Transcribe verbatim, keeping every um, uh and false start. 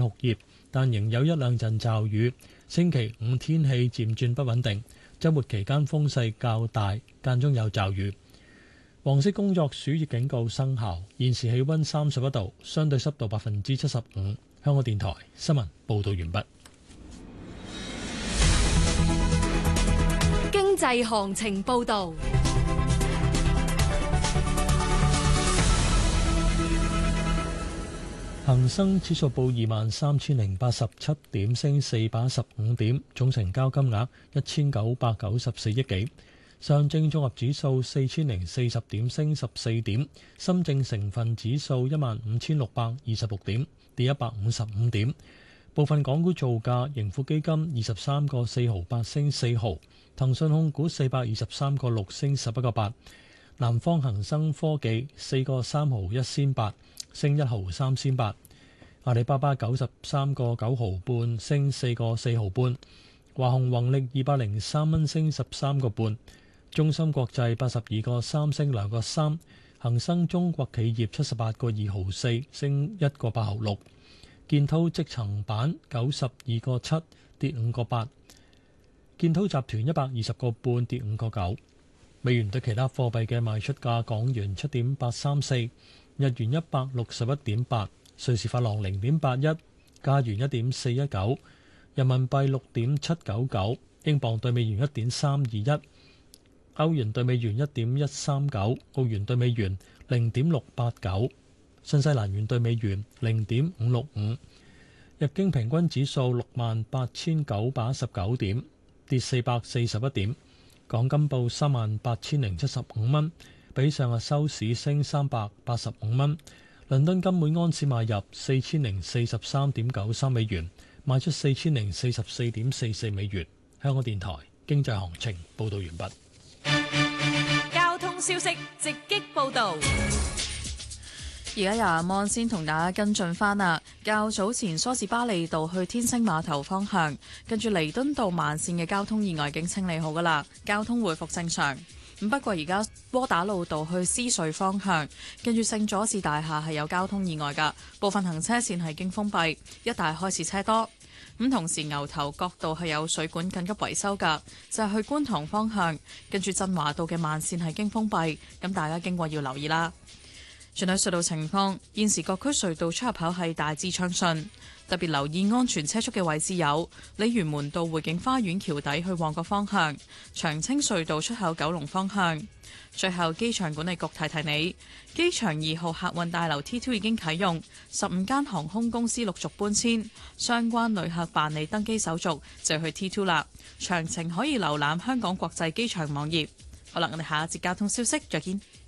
酷熱，但仍有一兩陣驟雨。星期五天氣漸轉不穩定，週末期間風勢較大，間中有驟雨。黃色工作暑熱警告生效。現時氣溫三十一度，相對濕度百分之七十五。香港電台新聞報道完畢。 經濟行情報道。 恒生指數報二萬三千零八十七點，升四百一十五點，總成交金額一千九百九十四億幾。上證綜合指數四千零四十點，升十四點。深證成分指數一萬五千六百二十六點，跌一百五十五點。部分港股造價，盈富基金二十三個四毫八升四毫，騰訊控股四百二十三個六升十一個八，南方恒生科技四個三毫一仙八升一毫三仙八，阿里巴巴九十三個九毫半升四個四毫半，華虹宏力二百零三蚊升十三個半，中芯國際八十二個三升兩個三，恒生中國企業七十八個二毫四升一個八毫六，建滔積層板九十二個七跌五個八，建滔集團一百二十個半跌五個九。美元對其他貨幣嘅賣出價：港元七點八三四，日元一百六十一點八，瑞士法郎零點八一，加元一點四一九，人民幣六點七九九，英鎊對美元一點三二一，歐元對美元一點一三九，澳元對美元零點六八九，新西蘭元對美元零點五六五。日經平均指數六萬八千九百一十九點，跌四百四十一點。港金報三萬八千零七十五蚊，比上日收市升三百八十五蚊。倫敦金每安士買入四千零四十三點九三美元，賣出四千零四十四點四四美元。香港電台經濟行情報道完畢。 交通消息直擊報道。 而家由阿芒先同大家跟進翻啦。較早前梳士巴利道去天星碼頭方向，跟住彌敦道慢線嘅交通意外已經清理好噶啦，交通回復正常。咁不過而家窩打老道去獅隧方向，跟住聖佐治大廈係有交通意外噶，部分行車線係經封閉，一帶開始車多。咁同時牛頭角道係有水管緊急維修噶，就係、是、去觀塘方向，跟住振華道嘅慢線係經封閉，咁大家經過要留意啦。全體隧道情況，現時各區隧道出入口係大致暢順，特別留意安全車速嘅位置有鯉魚門道匯景花園橋底去旺角方向，長青隧道出口九龍方向。最後，機場管理局提提你，機場二號客運大樓 T二 已經啟用，十五間航空公司陸續搬遷，相關旅客辦理登機手續就去 T 二啦。詳情可以瀏覽香港國際機場網頁。好啦，我哋下一節交通消息再見。